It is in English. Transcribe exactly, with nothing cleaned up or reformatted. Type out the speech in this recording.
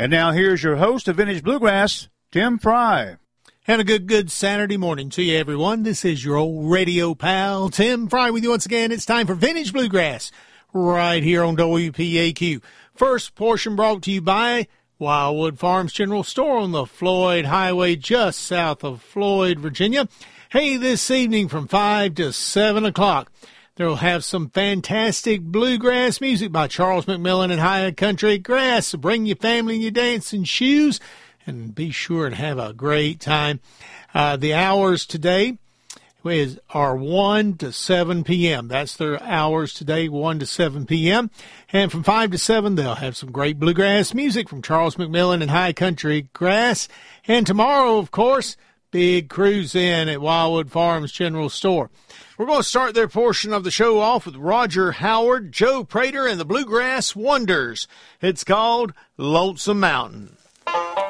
And now here's your host of Vintage Bluegrass, Tim Fry. And a good, good Saturday morning to you, everyone. This is your old radio pal, Tim Fry, with you once again. It's time for Vintage Bluegrass right here on W P A Q. First portion brought to you by Wildwood Farms General Store on the Floyd Highway just south of Floyd, Virginia. Hey, this evening from five to seven o'clock, they'll have some fantastic bluegrass music by Charles McMillan and High Country Grass. So bring your family and your dancing shoes and be sure to have a great time. Uh, the hours today is, are one to seven p.m. That's their hours today, one to seven p.m. And from five to seven, they'll have some great bluegrass music from Charles McMillan and High Country Grass. And tomorrow, of course, big cruise in at Wildwood Farms General Store. We're going to start their portion of the show off with Roger Howard, Joe Prater, and the Bluegrass Wonders. It's called Lonesome Mountain.